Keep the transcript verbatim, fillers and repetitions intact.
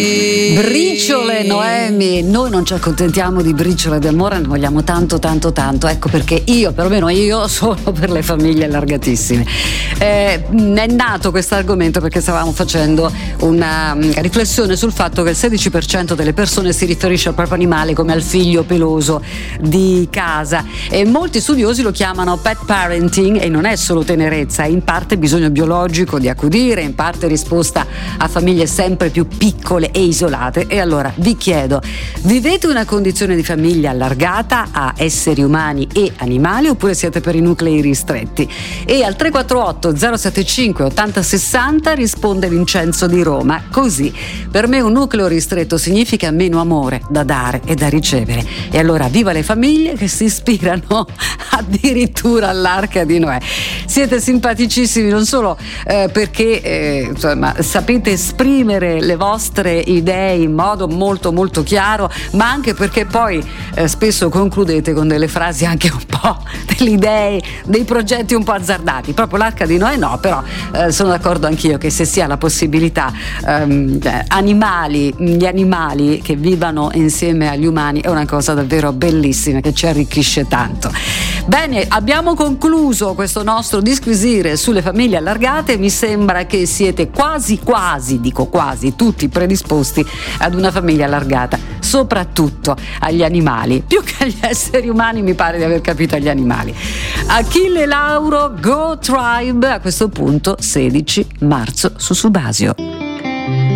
Briciole, Noemi, noi non ci accontentiamo di briciole d'amore, ne vogliamo tanto tanto tanto, ecco perché io, perlomeno io, sono per le famiglie allargatissime. Eh, è nato questo argomento perché stavamo facendo una riflessione sul fatto che il sedici per cento delle persone si riferisce al proprio animale come al figlio peloso di casa, e molti studiosi lo chiamano pet parenting, e non è solo tenerezza, è in parte bisogno biologico di accudire, in parte risposta a famiglie sempre più piccole e isolate. E allora vi chiedo: vivete una condizione di famiglia allargata a esseri umani e animali, oppure siete per i nuclei ristretti? E al tre quattro otto zero sette cinque otto zero sei zero risponde Vincenzo di Roma così: per me un nucleo ristretto significa meno amore da dare e da ricevere. E allora viva le famiglie che si ispirano addirittura all'Arca di Noè. Siete simpaticissimi non solo eh, perché eh, insomma sapete esprimere le vostre idee in modo molto molto chiaro, ma anche perché poi eh, spesso concludete con delle frasi anche un po' delle idee, dei progetti un po' azzardati. Proprio l'Arca di Noè no, però eh, sono d'accordo anch'io che se si ha la possibilità ehm, animali, gli animali che vivano insieme agli umani è una cosa davvero bellissima che ci arricchisce tanto. Bene, abbiamo concluso questo nostro disquisire sulle famiglie allargate. Mi sembra che siete quasi quasi, dico quasi, tutti predisposti ad una famiglia allargata, soprattutto agli animali, più che agli esseri umani mi pare di aver capito agli animali. Achille Lauro, Go Tribe, a questo punto sedici marzo su Subasio.